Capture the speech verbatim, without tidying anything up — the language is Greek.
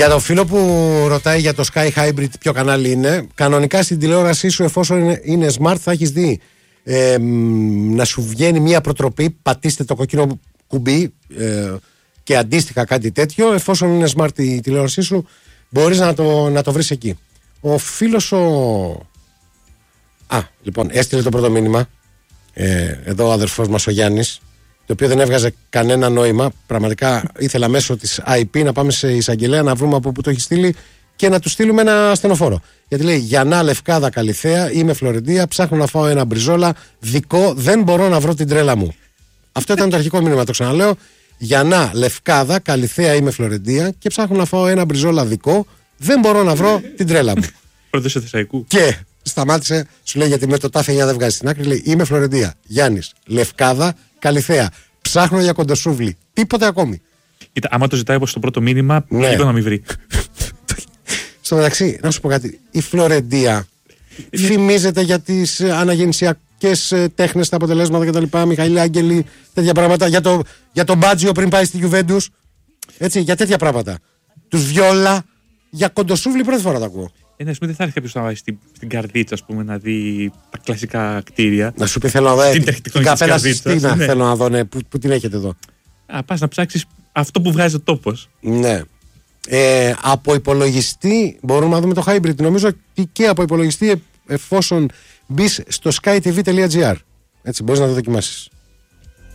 Για το φίλο που ρωτάει για το Sky Hybrid ποιο κανάλι είναι, κανονικά στην τηλεόρασή σου, εφόσον είναι, είναι smart, θα έχεις δει ε, να σου βγαίνει μια προτροπή, πατήστε το κοκκινό κουμπί ε, και αντίστοιχα κάτι τέτοιο. Εφόσον είναι smart η τηλεόρασή σου, μπορείς να το, να το βρεις εκεί. Ο φίλος ο... Α, λοιπόν, έστειλε το πρώτο μήνυμα ε, εδώ ο αδερφός μας ο Γιάννης, το οποίο δεν έβγαζε κανένα νόημα. Πραγματικά ήθελα μέσω της άι πι να πάμε σε εισαγγελέα να βρούμε από πού το έχει στείλει και να του στείλουμε ένα ασθενοφόρο. Γιατί λέει: Γιαννά, Λευκάδα, Καλιθέα, είμαι Φλωρεντία, ψάχνω να φάω ένα μπριζόλα δικό, δεν μπορώ να βρω την τρέλα μου. Αυτό ήταν το αρχικό μήνυμα, το ξαναλέω. Γιαννά, Λευκάδα, Καλιθέα, είμαι Φλωρεντία και ψάχνω να φάω ένα μπριζόλα δικό, δεν μπορώ να βρω την τρέλα μου. Πρώτος Θεσσαλικού. Και σταμάτησε, σου λέει: γιατί με το τάφε εννιά δεν βγάζει στην άκρη. Λέει: είμαι Φλωρεντία, Γιάννης, Λευκάδα, Καλιθέα. Ψάχνω για κοντοσούβλι. Τίποτε ακόμη. Κοίτα, άμα το ζητάει όπως το πρώτο μήνυμα, ναι. Λίγο να μην βρει. Στο μεταξύ, να σου πω κάτι. Η Φλωρεντία είναι... φημίζεται για τις αναγεννησιακές τέχνες, τα αποτελέσματα κτλ. Μιχαήλ Άγγελη, τέτοια πράγματα. Για το, για τον Μπάτζιο πριν πάει στη Γιουβέντους. Έτσι, για τέτοια πράγματα. Τους Βιόλα. Για κοντοσούβλι πρώτη φορά τα ακούω. Ε, ναι, δεν θα έρθει κάποιος να πάει στην, στην Καρδίτσα, ας πούμε, να δει τα κλασικά κτίρια. Να σου πει: θέλω να δω την, την καπέλα Sistina. Ναι. Θέλω να δω, ναι, που, που την έχετε εδώ. Α, πας να ψάξεις αυτό που βγάζει ο τόπος. Ναι. Ε, από υπολογιστή μπορούμε να δούμε το hybrid. Νομίζω ότι και από υπολογιστή, εφόσον μπεις στο skytv.gr. Έτσι, μπορείς να το δοκιμάσεις.